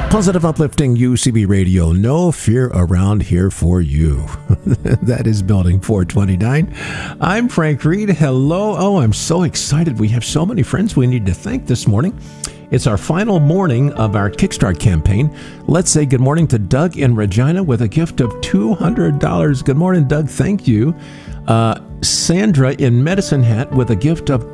Positive, uplifting UCB Radio. No fear around here for you. That is Building 429. I'm Frank Reed. Hello. Oh, I'm so excited. We have so many friends we need to thank this morning. It's our final morning of our Kickstart campaign. Let's say good morning to Doug in Regina with a gift of $200. Good morning, Doug. Thank you. Sandra in Medicine Hat with a gift of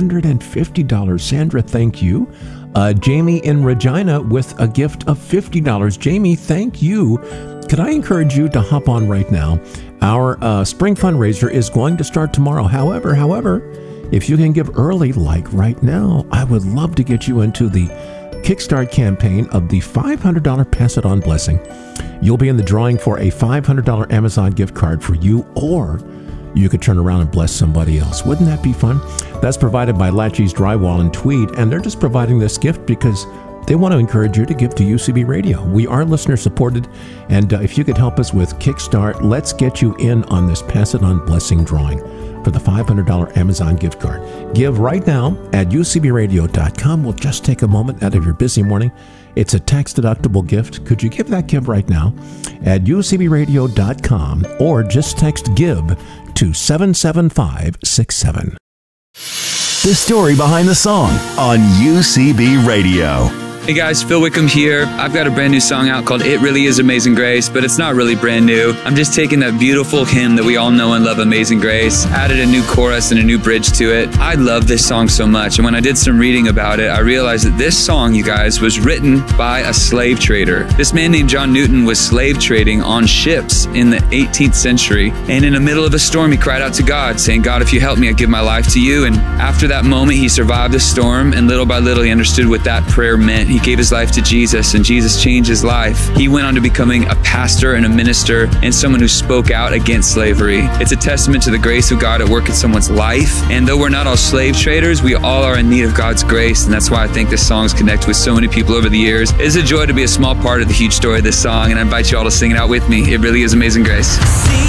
$250. Sandra, thank you. Jamie in Regina with a gift of $50. Jamie, thank you. Could I encourage you to hop on right now? Our spring fundraiser is going to start tomorrow. However, if you can give early, like right now, I would love to get you into the Kickstart campaign of the $500 Pass It On Blessing. You'll be in the drawing for a $500 Amazon gift card for you, or you could turn around and bless somebody else. Wouldn't that be fun? That's provided by Latchy's Drywall and Tweed, and they're just providing this gift because they want to encourage you to give to UCB Radio. We are listener supported, and if you could help us with Kickstart, let's get you in on this Pass It On Blessing drawing for the $500 Amazon gift card. Give right now at ucbradio.com. We'll just take a moment out of your busy morning. It's a tax-deductible gift. Could you give that gift right now at ucbradio.com, or just text GIVE to 77567. The story behind the song on UCB Radio. Hey guys, Phil Wickham here. I've got a brand new song out called It Really Is Amazing Grace, but it's not really brand new. I'm just taking that beautiful hymn that we all know and love, Amazing Grace, added a new chorus and a new bridge to it. I love this song so much, and when I did some reading about it, I realized that this song, you guys, was written by a slave trader. This man named John Newton was slave trading on ships in the 18th century, and in the middle of a storm, he cried out to God, saying, God, if you help me, I give my life to you. And after that moment, he survived the storm, and little by little, he understood what that prayer meant. He gave his life to Jesus, and Jesus changed his life. He went on to becoming a pastor and a minister and someone who spoke out against slavery. It's a testament to the grace of God at work in someone's life. And though we're not all slave traders, we all are in need of God's grace. And that's why I think this song's connected with so many people over the years. It's a joy to be a small part of the huge story of this song, and I invite you all to sing it out with me. It really is Amazing Grace.